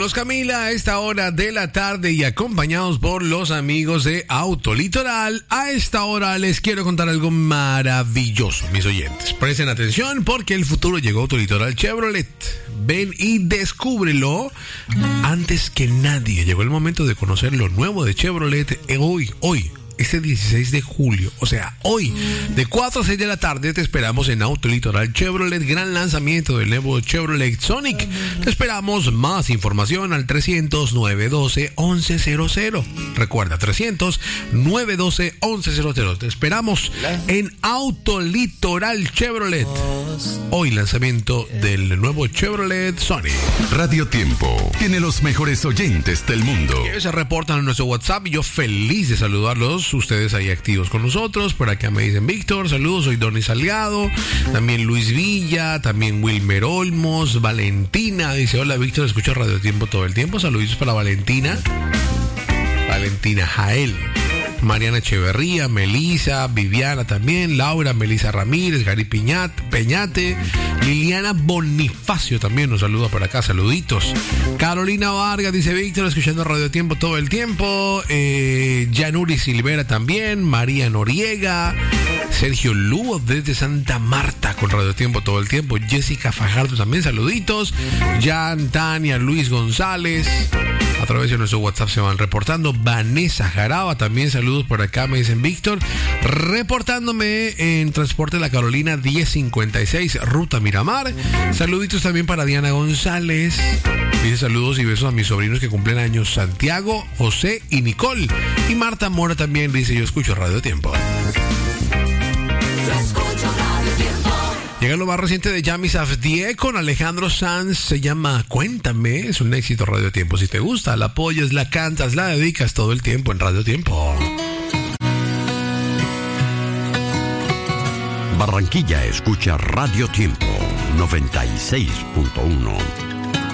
Carlos Camila a esta hora de la tarde y acompañados por los amigos de Autolitoral. A esta hora les quiero contar algo maravilloso, mis oyentes. Presten atención porque el futuro llegó a Autolitoral Chevrolet. Ven y descúbrelo antes que nadie. Llegó el momento de conocer lo nuevo de Chevrolet hoy. Este 16 de julio, o sea, hoy, de 4 a 6 de la tarde, te esperamos en Autolitoral Chevrolet, gran lanzamiento del nuevo Chevrolet Sonic. Te esperamos. Más información al 300-912-1100. Recuerda, 300-912-1100. Te esperamos en Autolitoral Chevrolet. Hoy, lanzamiento del nuevo Chevrolet Sonic. Radio Tiempo tiene los mejores oyentes del mundo. Ellos se reportan en nuestro WhatsApp y yo feliz de saludarlos. Ustedes ahí activos con nosotros. Por acá me dicen Víctor, saludos, soy Donny Salgado. También Luis Villa, también Wilmer Olmos. Valentina dice, hola Víctor, escucho Radio Tiempo todo el tiempo. Saluditos para Valentina Jael, Mariana Echeverría, Melisa, Viviana también, Laura, Melisa Ramírez, Gary Peñate, Liliana Bonifacio también nos saluda por acá, saluditos. Carolina Vargas dice, Víctor, escuchando Radio Tiempo todo el tiempo. Yanuri Silvera también, María Noriega, Sergio Lugo desde Santa Marta con Radio Tiempo todo el tiempo. Jessica Fajardo también, saluditos. Jan, Tania, Luis González. A través de nuestro WhatsApp se van reportando. Vanessa Jaraba también, saludos por acá, me dicen Víctor. Reportándome en Transporte La Carolina 1056, Ruta Miramar. Saluditos también para Diana González. Dice saludos y besos a mis sobrinos que cumplen años, Santiago, José y Nicole. Y Marta Mora también dice, yo escucho Radio Tiempo. Llega lo más reciente de Yami Safdie con Alejandro Sanz, se llama Cuéntame, es un éxito Radio Tiempo. Si te gusta, la apoyas, la cantas, la dedicas todo el tiempo en Radio Tiempo. Barranquilla escucha Radio Tiempo 96.1.